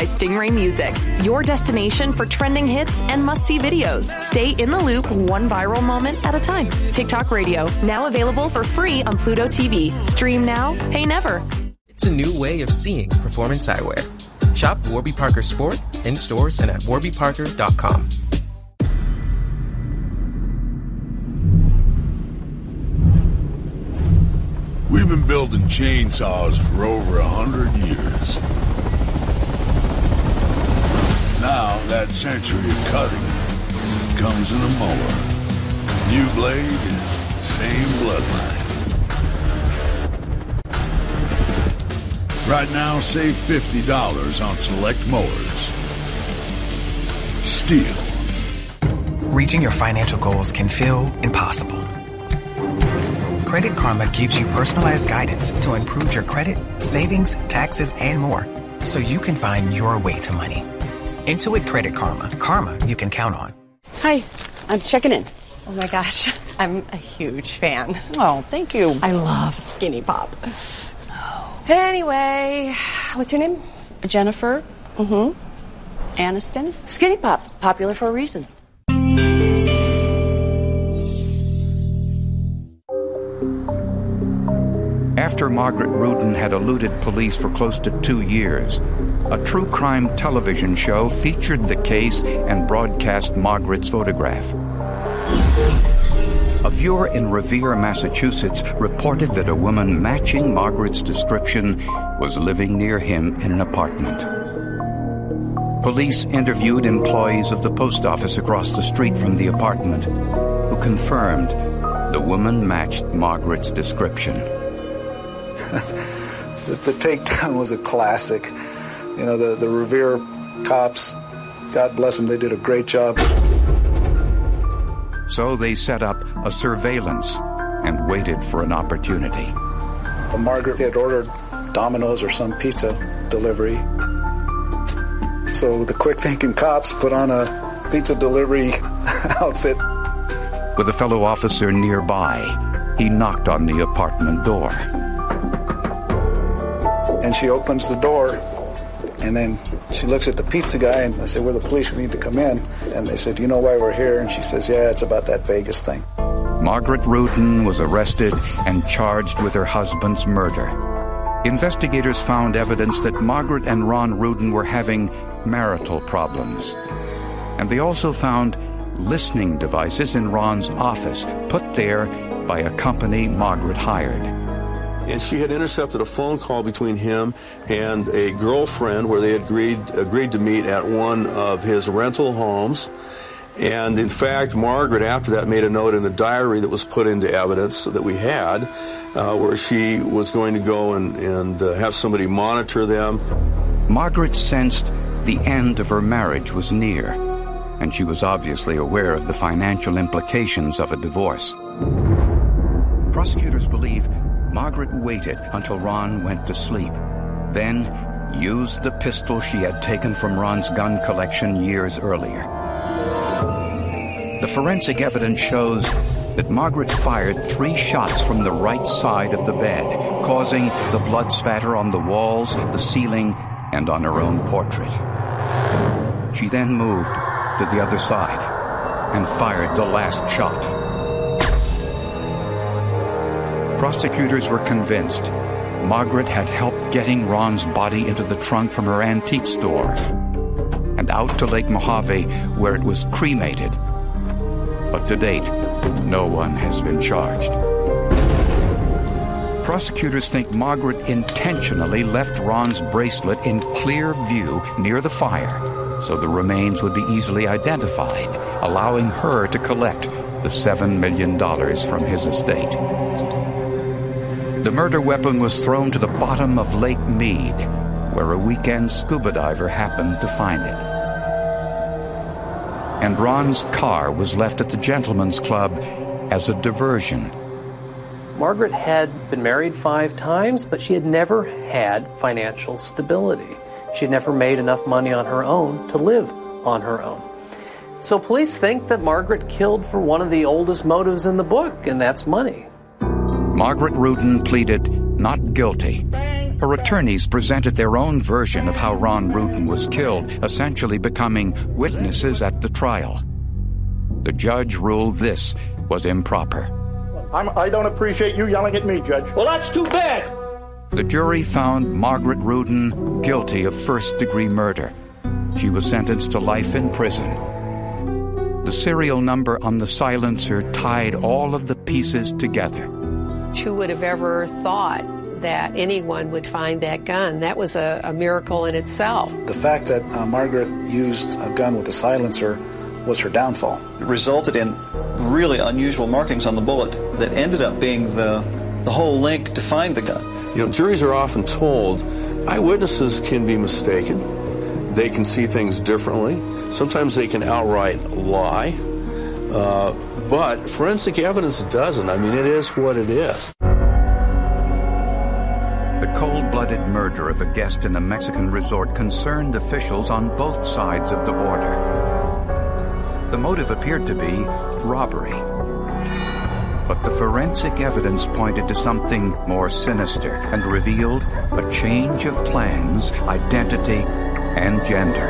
by Stingray Music, your destination for trending hits and must-see videos. Stay in the loop, one viral moment at a time. TikTok Radio, now available for free on Pluto TV. Stream now, pay never. It's a new way of seeing performance eyewear. Shop Warby Parker Sport in stores and at warbyparker.com. We've been building chainsaws for over 100 years. Now that century of cutting comes in a mower. New blade, same bloodline. Right now, save $50 on select mowers. Steel. Reaching your financial goals can feel impossible. Credit Karma gives you personalized guidance to improve your credit, savings, taxes, and more, so you can find your way to money. Intuit Credit Karma. Karma you can count on. Hi, I'm checking in. Oh my gosh, I'm a huge fan. Oh, thank you. I love Skinny Pop. Anyway, what's your name? Jennifer. Aniston. Skinny Pop. Popular for a reason. After Margaret Rudin had eluded police for close to 2 years, a true crime television show featured the case and broadcast Margaret's photograph. A viewer in Revere, Massachusetts, reported that a woman matching Margaret's description was living near him in an apartment. Police interviewed employees of the post office across the street from the apartment, who confirmed the woman matched Margaret's description. The takedown was a classic. You know, the Revere cops, God bless them, they did a great job. So they set up a surveillance and waited for an opportunity. Margaret had ordered Domino's or some pizza delivery. So the quick-thinking cops put on a pizza delivery outfit. With a fellow officer nearby, he knocked on the apartment door. And she opens the door, and then she looks at the pizza guy, and I said, "We're the police, we need to come in." And they said, "You know why we're here?" And she says, "Yeah, it's about that Vegas thing." Margaret Rudin was arrested and charged with her husband's murder. Investigators found evidence that Margaret and Ron Rudin were having marital problems. And they also found listening devices in Ron's office, put there by a company Margaret hired. And she had intercepted a phone call between him and a girlfriend where they had agreed to meet at one of his rental homes. And in fact, Margaret, after that, made a note in the diary that was put into evidence that we had, where she was going to go and have somebody monitor them. Margaret sensed the end of her marriage was near, and she was obviously aware of the financial implications of a divorce. Prosecutors believe Margaret waited until Ron went to sleep, then used the pistol she had taken from Ron's gun collection years earlier. The forensic evidence shows that Margaret fired 3 shots from the right side of the bed, causing the blood spatter on the walls, the ceiling, and on her own portrait. She then moved to the other side and fired the last shot. Prosecutors were convinced Margaret had helped getting Ron's body into the trunk from her antique store and out to Lake Mojave, where it was cremated. But to date, no one has been charged. Prosecutors think Margaret intentionally left Ron's bracelet in clear view near the fire so the remains would be easily identified, allowing her to collect the $7 million from his estate. The murder weapon was thrown to the bottom of Lake Mead, where a weekend scuba diver happened to find it. And Ron's car was left at the Gentleman's Club as a diversion. Margaret had been married 5 times, but she had never had financial stability. She had never made enough money on her own to live on her own. So police think that Margaret killed for one of the oldest motives in the book, and that's money. Margaret Rudin pleaded not guilty Her attorneys presented their own version of how Ron Rutan was killed, essentially becoming witnesses at the trial. The judge ruled this was improper. I don't appreciate you yelling at me, Judge. Well, that's too bad. The jury found Margaret Rutan guilty of first-degree murder. She was sentenced to life in prison. The serial number on the silencer tied all of the pieces together. Who would have ever thought that anyone would find that gun? That was a miracle in itself. The fact that Margaret used a gun with a silencer was her downfall. It resulted in really unusual markings on the bullet that ended up being the whole link to find the gun. You know, juries are often told eyewitnesses can be mistaken. They can see things differently. Sometimes they can outright lie. But forensic evidence doesn't. I mean, it is what it is. The cold-blooded murder of a guest in a Mexican resort concerned officials on both sides of the border. The motive appeared to be robbery. But the forensic evidence pointed to something more sinister and revealed a change of plans, identity, and gender.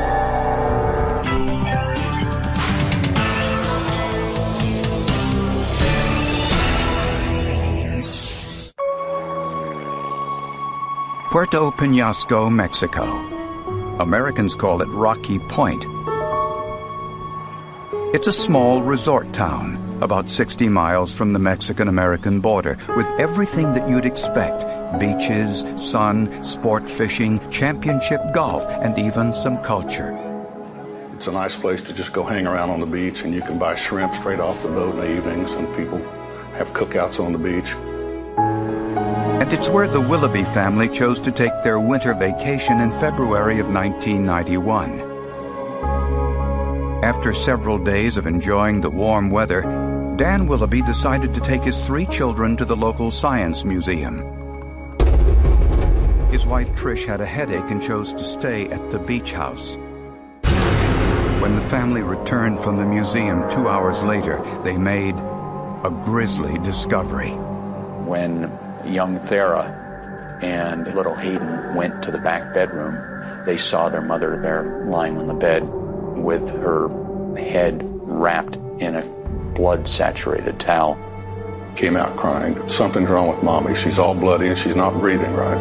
Puerto Peñasco, Mexico. Americans call it Rocky Point. It's a small resort town, about 60 miles from the Mexican-American border, with everything that you'd expect: beaches, sun, sport fishing, championship golf, and even some culture. It's a nice place to just go hang around on the beach, and you can buy shrimp straight off the boat in the evenings, and people have cookouts on the beach. And it's where the Willoughby family chose to take their winter vacation in February of 1991. After several days of enjoying the warm weather, Dan Willoughby decided to take his 3 children to the local science museum. His wife Trish had a headache and chose to stay at the beach house. When the family returned from the museum 2 hours later, they made a grisly discovery. When young Thera and little Hayden went to the back bedroom, they saw their mother there lying on the bed with her head wrapped in a blood-saturated towel. Came out crying, something's wrong with Mommy. She's all bloody and she's not breathing right.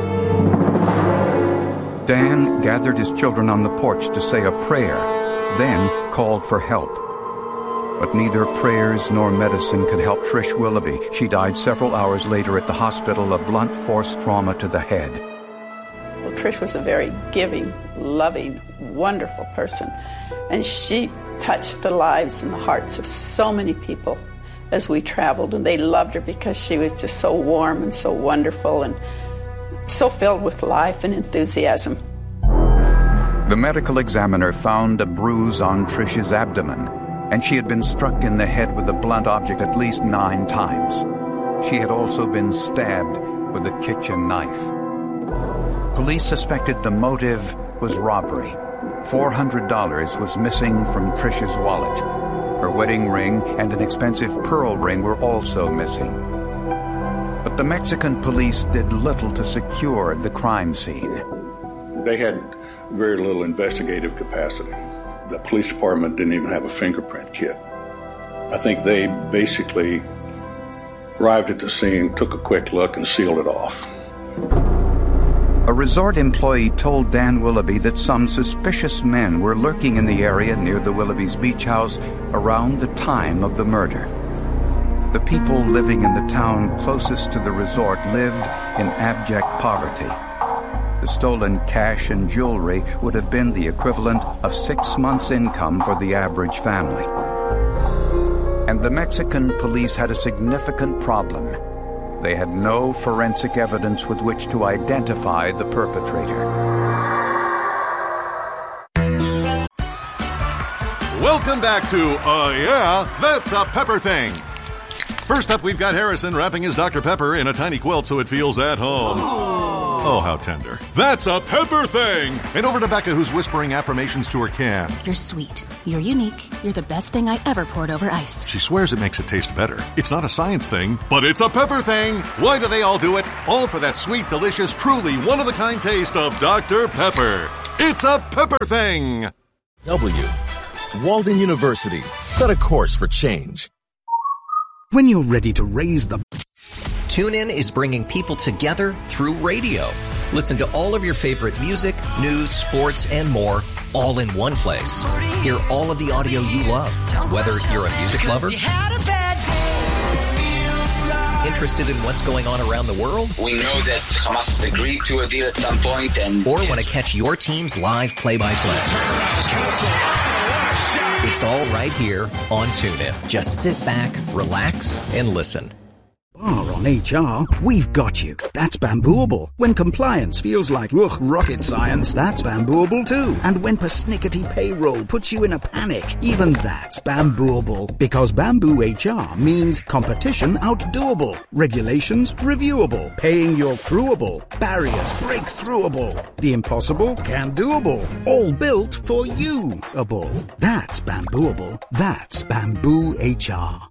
Dan gathered his children on the porch to say a prayer, then called for help. But neither prayers nor medicine could help Trish Willoughby. She died several hours later at the hospital of blunt force trauma to the head. Well, Trish was a very giving, loving, wonderful person. And she touched the lives and the hearts of so many people as we traveled. And they loved her because she was just so warm and so wonderful and so filled with life and enthusiasm. The medical examiner found a bruise on Trish's abdomen, and she had been struck in the head with a blunt object at least 9 times. She had also been stabbed with a kitchen knife. Police suspected the motive was robbery. $400 was missing from Trish's wallet. Her wedding ring and an expensive pearl ring were also missing. But the Mexican police did little to secure the crime scene. They had very little investigative capacity. The police department didn't even have a fingerprint kit. I think they basically arrived at the scene, took a quick look, and sealed it off. A resort employee told Dan Willoughby that some suspicious men were lurking in the area near the Willoughby's beach house around the time of the murder. The people living in the town closest to the resort lived in abject poverty. The stolen cash and jewelry would have been the equivalent of 6 months' income for the average family. And the Mexican police had a significant problem. They had no forensic evidence with which to identify the perpetrator. Welcome back to Yeah, That's a Pepper Thing. First up, we've got Harrison wrapping his Dr. Pepper in a tiny quilt so it feels at home. Oh, how tender. That's a pepper thing! And over to Becca, who's whispering affirmations to her can. You're sweet. You're unique. You're the best thing I ever poured over ice. She swears it makes it taste better. It's not a science thing, but it's a pepper thing! Why do they all do it? All for that sweet, delicious, truly one-of-a-kind taste of Dr. Pepper. It's a pepper thing! Walden University. Set a course for change. When you're ready to raise the... TuneIn is bringing people together through radio. Listen to all of your favorite music, news, sports, and more, all in one place. Hear all of the audio you love, whether you're a music lover, interested in what's going on around the world, we know that Hamas has agreed to a deal at some point, or want to catch your team's live play-by-play. It's all right here on TuneIn. Just sit back, relax, and listen. On HR, we've got you. That's Bambooable. When compliance feels like rocket science, that's Bambooable too. And when persnickety payroll puts you in a panic, even that's Bambooable. Because Bamboo HR means competition outdoable, regulations reviewable, paying your crewable, barriers breakthroughable, the impossible can doable, all built for you-able. That's Bambooable. That's Bamboo HR.